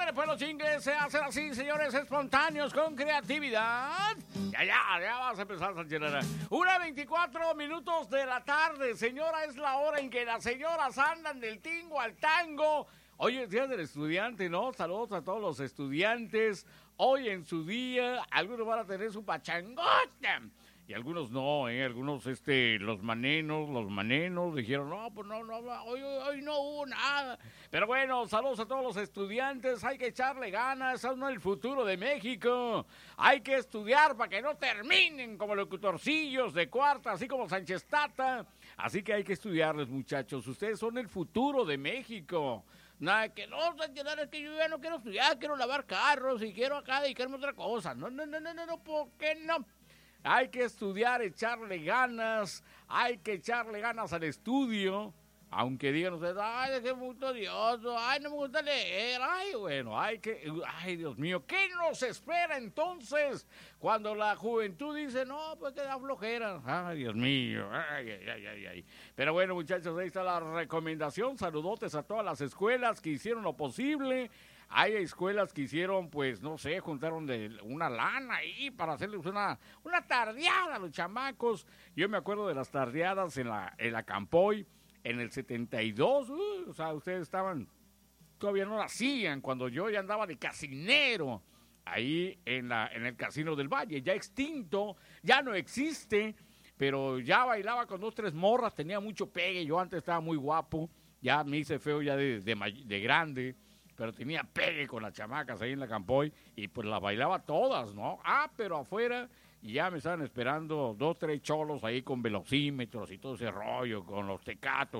Sale pues los jingles, se hacen así, señores, espontáneos, con creatividad. Ya vas a empezar, Sanchelera. 1:24 de la tarde, señora, es la hora en que las señoras andan del tingo al tango. Hoy es día del estudiante, ¿no? Saludos a todos los estudiantes. Hoy en su día, algunos van a tener su pachangota. Y algunos no, algunos, los manenos dijeron, no, pues no, hoy no hubo nada. Pero bueno, saludos a todos los estudiantes, hay que echarle ganas, son el futuro de México. Hay que estudiar para que no terminen como locutorcillos de cuarta, así como Sánchez Tata. Así que hay que estudiarles, muchachos, ustedes son el futuro de México. Nada, que no, es que yo ya no quiero estudiar, quiero lavar carros y quiero acá dedicarme a otra cosa. No, ¿por qué no? Hay que estudiar, echarle ganas al estudio, aunque digan ustedes, ay, es que es muy odioso, ay, no me gusta leer, ay, bueno, ay, Dios mío, ¿qué nos espera entonces cuando la juventud dice, no, pues que da flojera? Ay, Dios mío, ay. Pero bueno, muchachos, ahí está la recomendación, saludotes a todas las escuelas que hicieron lo posible. Hay escuelas que hicieron, pues, no sé, juntaron de una lana ahí para hacerles una tardeada a los chamacos. Yo me acuerdo de las tardeadas en la Campoy, en el 72. O sea, ustedes todavía no nacían cuando yo ya andaba de casinero. Ahí en el Casino del Valle, ya extinto, ya no existe, pero ya bailaba con 2, 3 morras, tenía mucho pegue. Yo antes estaba muy guapo, ya me hice feo ya de grande. Pero tenía pegue con las chamacas ahí en la Campoy y pues las bailaba todas, ¿no? Pero afuera y ya me estaban esperando 2, 3 cholos ahí con velocímetros y todo ese rollo, con los tecatos.